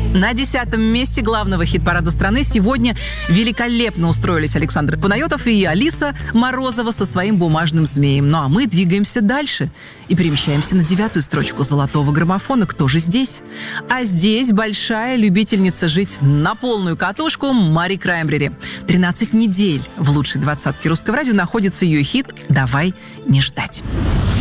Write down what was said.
На 10-м месте главного хит-парада страны сегодня великолепно устроились Александр Панайотов и Алиса Морозова со своим «Бумажным змеем». Ну а мы двигаемся дальше и перемещаемся на 9-ю строчку золотого граммофона. Кто же здесь? А здесь большая любительница жить на полную катушку Мари Краймбрери. 13 недель в лучшей двадцатке русского радио находится ее хит «Давай не ждать».